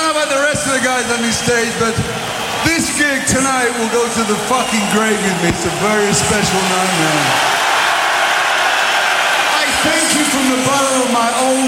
know about the rest of the guys on this stage, but this gig tonight will go to the fucking grave with me. It's a very special night, man. I thank you from the bottom of my own